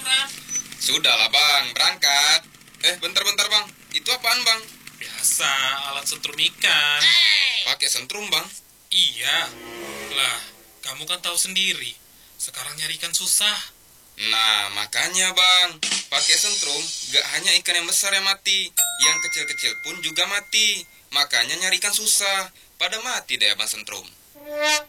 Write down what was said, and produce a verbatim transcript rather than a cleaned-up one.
penasaran. Sudahlah bang, berangkat. Eh, bentar-bentar bang. Itu apaan bang? Biasa, alat setrum ikan. Pakai sentrum bang? Iya. Lah, kamu kan tahu sendiri. Sekarang nyari ikan susah. Nah, makanya bang. Pakai sentrum, gak hanya ikan yang besar yang mati. Yang kecil-kecil pun juga mati. Makanya nyari ikan susah. Pada mati deh abang sentrum.